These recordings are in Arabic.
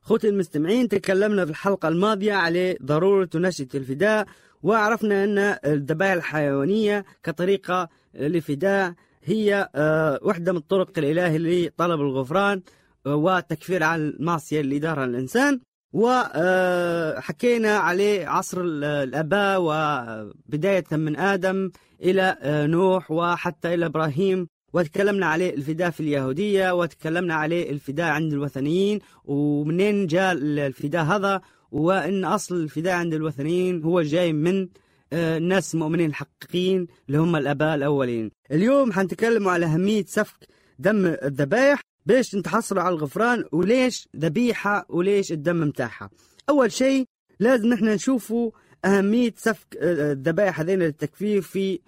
أخوتي المستمعين، تكلمنا في الحلقة الماضية على ضرورة ونشأة الفداء، وعرفنا أن الذبائح الحيوانية كطريقة للفداء هي واحدة من الطرق الإلهية لطلب الغفران وتكفير عن المعصية اللي دارها الإنسان. وحكينا عليه عصر الآباء وبداية من آدم إلى نوح وحتى إلى إبراهيم، وتكلمنا عليه الفداء في اليهودية، وتكلمنا عليه الفداء عند الوثنيين ومنين جاء الفداء هذا، وإن أصل الفداء عند الوثنيين هو جاي من الناس المؤمنين الحقيقيين اللي هم الآباء الأولين. اليوم حنتكلم على أهمية سفك دم الذبائح باش نتحصلوا على الغفران، وليش ذبيحة وليش الدم متاعها. أول شيء لازم نحن نشوفوا أهمية سفك الذبائح هذين للتكفير في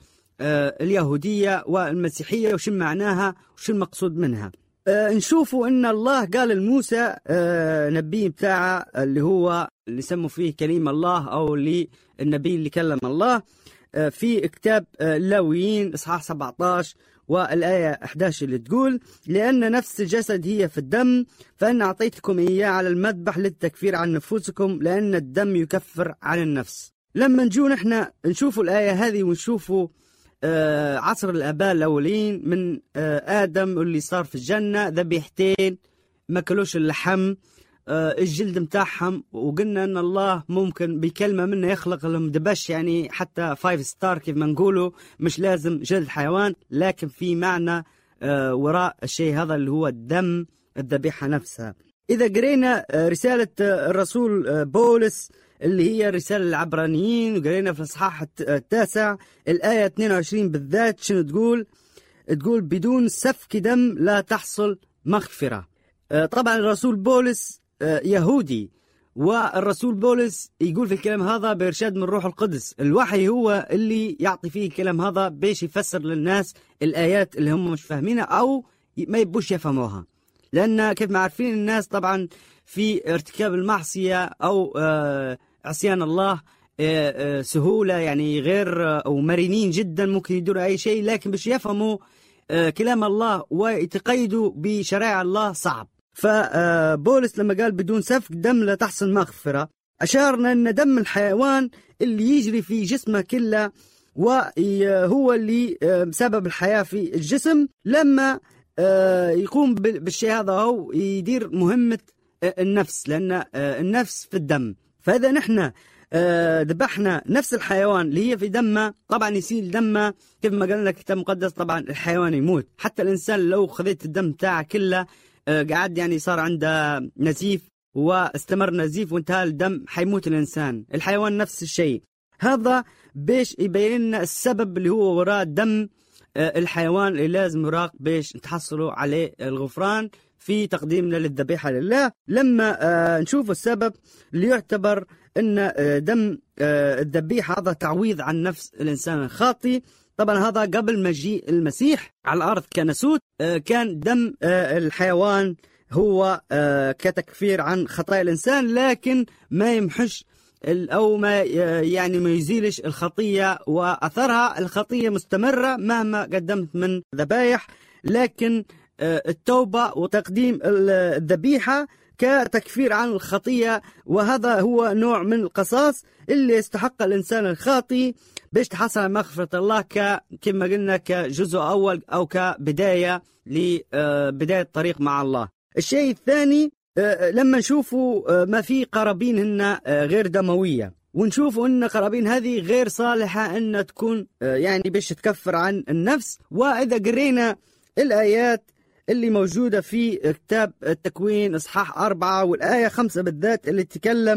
اليهودية والمسيحية، وش معناها وش المقصود منها. نشوفوا أن الله قال لموسى نبي بتاعه اللي هو اللي سموا فيه كلمة الله أو النبي اللي كلم الله، في كتاب لاويين إصحاح 17 والآية 11 اللي تقول: لأن نفس الجسد هي في الدم، فأنا أعطيتكم إياه على المذبح للتكفير عن نفوسكم، لأن الدم يكفر عن النفس. لما نجو نحن نشوفوا الآية هذه ونشوفوا عصر الآباء الأولين من آدم واللي صار في الجنة ذبيحتين ما كلوش اللحم، الجلد متاعهم، وقلنا أن الله ممكن بكلمة منه يخلق لهم دبش، يعني حتى 5 ستار كيف ما نقولوا، مش لازم جلد حيوان، لكن في معنى وراء الشيء هذا اللي هو الدم الذبيحة نفسها. إذا قرينا رسالة الرسول بولس اللي هي رسالة العبرانيين، وقرينا في الإصحاح 9 الآية 22 بالذات شنو تقول؟ تقول: بدون سفك دم لا تحصل مغفرة. طبعا الرسول بولس يهودي، والرسول بولس يقول في الكلام هذا بإرشاد من روح القدس. الوحي هو اللي يعطي فيه الكلام هذا باش يفسر للناس الآيات اللي هم مش فاهمينها أو ما يبوش يفهموها، لأن كيف ما عارفين الناس طبعا في ارتكاب المعصية أو عصيان الله سهولة، يعني غير أو مرنين جدا، ممكن يدوروا أي شيء، لكن باش يفهموا كلام الله ويتقيدوا بشرائع الله صعب. فبولس لما قال بدون سفك دم لا تحصل مغفرة، أشارنا أن دم الحيوان اللي يجري في جسمه كله وهو اللي سبب الحياة في الجسم، لما يقوم بالشيء هذا هو يدير مهمة النفس، لأن النفس في الدم. فإذا نحن ذبحنا نفس الحيوان اللي هي في دمه، طبعا يسيل دمه كيف ما قال لنا الكتاب المقدس، طبعا الحيوان يموت. حتى الإنسان لو خذيت الدم تاعه كله قاعد يعني صار عنده نزيف واستمر نزيف وانتهى الدم، حيموت الإنسان. الحيوان نفس الشيء. هذا باش يبين لنا السبب اللي هو وراء دم الحيوان اللي لازم يراق باش نتحصلوا عليه الغفران في تقديمنا للذبيحة لله. لما نشوف السبب اللي يعتبر أن دم الذبيحة هذا تعويض عن نفس الإنسان الخاطئ. طبعا هذا قبل مجيء المسيح على الأرض كنسوت، كان دم الحيوان هو كتكفير عن خطايا الإنسان، لكن ما يمحش أو ما يعني ما يزيلش الخطية وأثرها. الخطية مستمرة مهما قدمت من ذبائح، لكن التوبة وتقديم الذبيحة كتكفير عن الخطية، وهذا هو نوع من القصاص اللي يستحق الإنسان الخاطئ باش تحصل على مغفرة الله كما قلنا كجزء أول أو كبداية لبداية الطريق مع الله. الشيء الثاني لما نشوفوا ما في قرابين هن غير دموية، ونشوفوا أن قرابين هذه غير صالحة أن تكون يعني باش تكفر عن النفس. وإذا قرينا الآيات اللي موجودة في كتاب التكوين إصحاح 4 والآية 5 بالذات اللي تتكلم